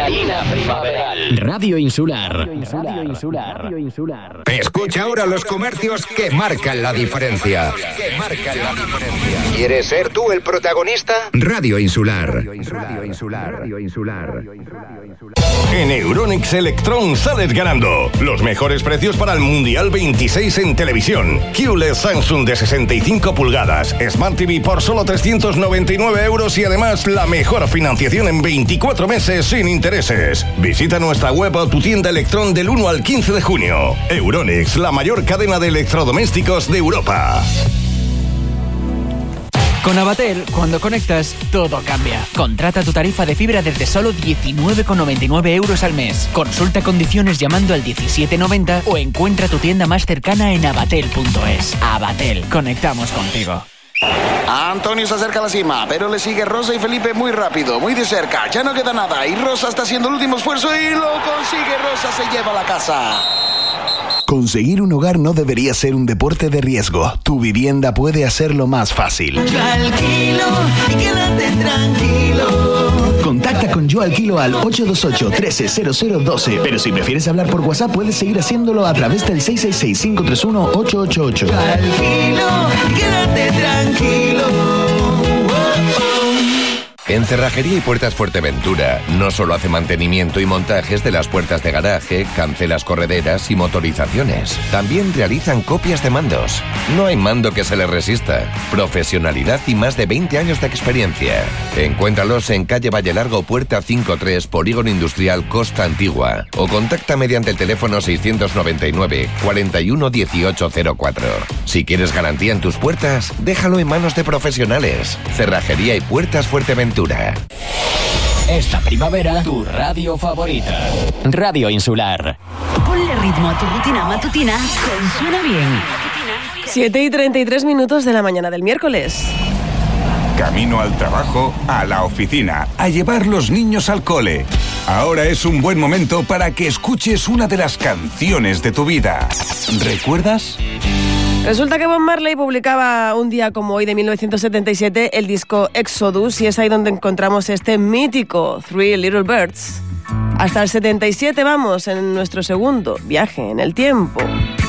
Marina Primaveral. Radio Insular. Escucha ahora los comercios que marcan la diferencia. ¿Quieres ser tú el protagonista? Radio Insular. En Euronics Electron sales ganando. Los mejores precios para el Mundial 26 en televisión. QLED Samsung de 65 pulgadas. Smart TV por solo 399 euros y además la mejor financiación en 24 meses sin intereses. Visita nuestra web o tu tienda Electron del 1 al 15 de junio. Euronics, la mayor cadena de electrodomésticos de Europa. Con Avatel, cuando conectas, todo cambia. Contrata tu tarifa de fibra desde solo 19,99 euros al mes. Consulta condiciones llamando al 1790 o encuentra tu tienda más cercana en avatel.es. Avatel, conectamos contigo. Antonio se acerca a la cima, pero le sigue Rosa y Felipe muy rápido, muy de cerca. Ya no queda nada y Rosa está haciendo el último esfuerzo y lo consigue. Rosa se lleva a la casa. Conseguir un hogar no debería ser un deporte de riesgo. Tu vivienda puede hacerlo más fácil. Yo alquilo y quédate tranquilo. Contacta con Yo Alquilo al 828-130012. Pero si prefieres hablar por WhatsApp, puedes seguir haciéndolo a través del 666-531-888. Yo alquilo y quédate tranquilo. En Cerrajería y Puertas Fuerteventura no solo hace mantenimiento y montajes de las puertas de garaje, cancelas correderas y motorizaciones. También realizan copias de mandos. No hay mando que se les resista. Profesionalidad y más de 20 años de experiencia. Encuéntralos en calle Valle Largo, Puerta 53, Polígono Industrial Costa Antigua. O contacta mediante el teléfono 699 41 1804. Si quieres garantía en tus puertas, déjalo en manos de profesionales. Cerrajería y Puertas Fuerteventura. Esta primavera, tu radio favorita. Radio Insular. Ponle ritmo a tu rutina matutina con Suena Bien. 7:33 de la mañana del miércoles. Camino al trabajo, a la oficina, a llevar los niños al cole. Ahora es un buen momento para que escuches una de las canciones de tu vida. ¿Recuerdas? Resulta que Bob Marley publicaba un día como hoy de 1977 el disco Exodus y es ahí donde encontramos este mítico Three Little Birds. Hasta el 77 vamos en nuestro segundo viaje en el tiempo.